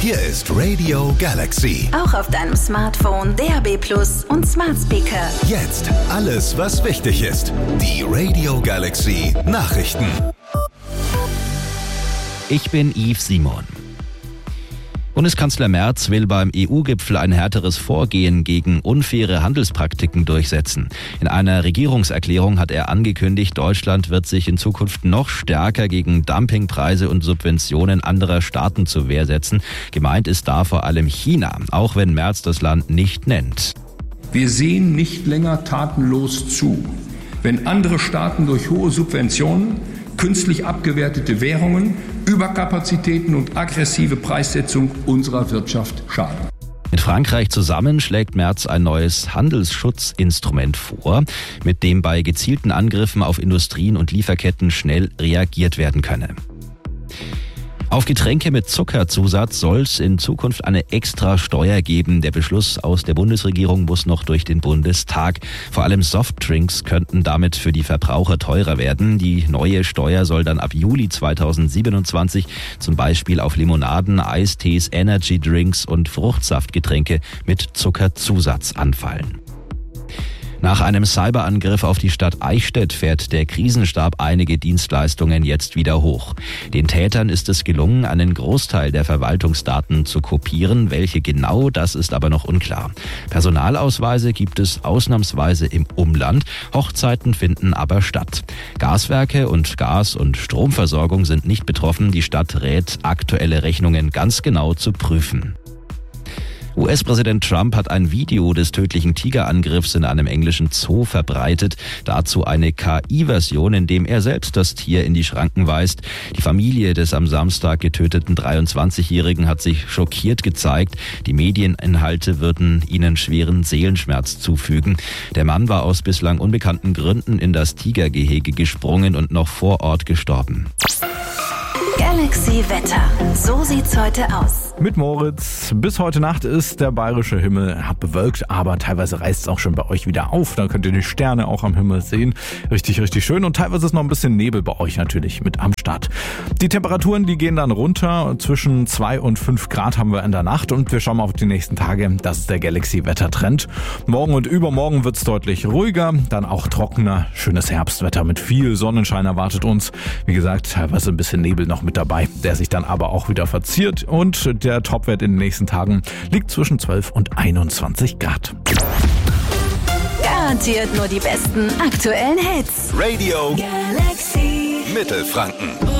Hier ist Radio Galaxy. Auch auf deinem Smartphone, DAB+ und Smart Speaker. Jetzt alles, was wichtig ist. Die Radio Galaxy Nachrichten. Ich bin Yves Simon. Bundeskanzler Merz will beim EU-Gipfel ein härteres Vorgehen gegen unfaire Handelspraktiken durchsetzen. In einer Regierungserklärung hat er angekündigt, Deutschland wird sich in Zukunft noch stärker gegen Dumpingpreise und Subventionen anderer Staaten zur Wehr setzen. Gemeint ist da vor allem China, auch wenn Merz das Land nicht nennt. Wir sehen nicht länger tatenlos zu, wenn andere Staaten durch hohe Subventionen, künstlich abgewertete Währungen, Überkapazitäten und aggressive Preissetzung unserer Wirtschaft schaden. Mit Frankreich zusammen schlägt Merz ein neues Handelsschutzinstrument vor, mit dem bei gezielten Angriffen auf Industrien und Lieferketten schnell reagiert werden könne. Auf Getränke mit Zuckerzusatz soll es in Zukunft eine extra Steuer geben. Der Beschluss aus der Bundesregierung muss noch durch den Bundestag. Vor allem Softdrinks könnten damit für die Verbraucher teurer werden. Die neue Steuer soll dann ab Juli 2027 zum Beispiel auf Limonaden, Eistees, Energydrinks und Fruchtsaftgetränke mit Zuckerzusatz anfallen. Nach einem Cyberangriff auf die Stadt Eichstätt fährt der Krisenstab einige Dienstleistungen jetzt wieder hoch. Den Tätern ist es gelungen, einen Großteil der Verwaltungsdaten zu kopieren. Welche genau, das ist aber noch unklar. Personalausweise gibt es ausnahmsweise im Umland. Hochzeiten finden aber statt. Gaswerke und Gas- und Stromversorgung sind nicht betroffen. Die Stadt rät, aktuelle Rechnungen ganz genau zu prüfen. US-Präsident Trump hat ein Video des tödlichen Tigerangriffs in einem englischen Zoo verbreitet. Dazu eine KI-Version, in dem er selbst das Tier in die Schranken weist. Die Familie des am Samstag getöteten 23-Jährigen hat sich schockiert gezeigt. Die Medieninhalte würden ihnen schweren Seelenschmerz zufügen. Der Mann war aus bislang unbekannten Gründen in das Tigergehege gesprungen und noch vor Ort gestorben. Galaxy Wetter. So sieht's heute aus. Mit Moritz. Bis heute Nacht ist der bayerische Himmel bewölkt, aber teilweise reißt es auch schon bei euch wieder auf. Dann könnt ihr die Sterne auch am Himmel sehen. Richtig, richtig schön. Und teilweise ist noch ein bisschen Nebel bei euch natürlich mit am Start. Die Temperaturen, die gehen dann runter. Zwischen 2 und 5 Grad haben wir in der Nacht. Und wir schauen mal auf die nächsten Tage. Das ist der Galaxy-Wetter-Trend. Morgen und übermorgen wird es deutlich ruhiger. Dann auch trockener. Schönes Herbstwetter mit viel Sonnenschein erwartet uns. Wie gesagt, teilweise ein bisschen Nebel noch mit dabei, der sich dann aber auch wieder verziert. Und der Topwert in den nächsten Tagen liegt zwischen 12 und 21 Grad. Garantiert nur die besten aktuellen Hits. Radio Galaxy Mittelfranken.